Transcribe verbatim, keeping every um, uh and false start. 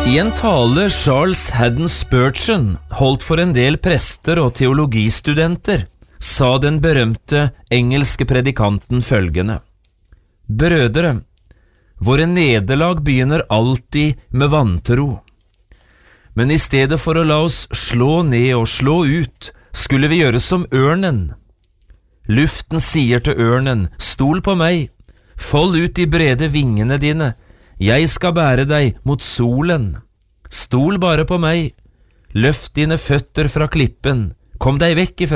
I en tale Charles Haddon Spurgeon holdt for en del prester og teologistudenter, sa den berømte engelske predikanten følgende: Brødre, våre nederlag begynner alltid med vantro. Men i stedet for å la oss slå ned og slå ut, skulle vi gjøre som ørnen. Luften sier til ørnen, stol på meg, fold ut de brede vingene dine, jeg skal bære deg mot solen. Stol bare på meg, løft dine føtter fra klippen, kom deg vekk ifra